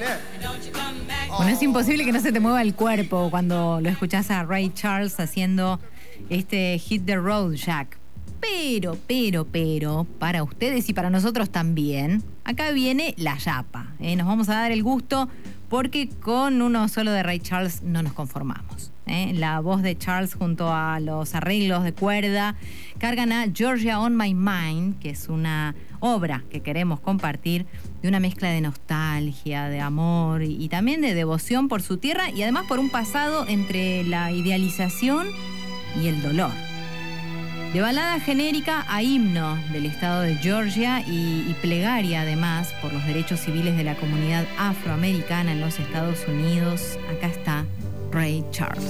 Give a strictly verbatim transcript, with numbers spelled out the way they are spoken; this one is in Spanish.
Bueno, es imposible que no se te mueva el cuerpo cuando lo escuchás a Ray Charles haciendo este Hit the Road Jack. Pero, pero, pero, para ustedes y para nosotros también, acá viene la yapa. ¿eh? Nos vamos a dar el gusto porque con uno solo de Ray Charles no nos conformamos. ¿eh? La voz de Charles junto a los arreglos de cuerda cargan a Georgia on My Mind, que es una obra que queremos compartir de una mezcla de nostalgia, de amor y, y también de devoción por su tierra y además por un pasado entre la idealización y el dolor. De balada genérica a himno del estado de Georgia y, y plegaria además por los derechos civiles de la comunidad afroamericana en los Estados Unidos, acá está Ray Charles.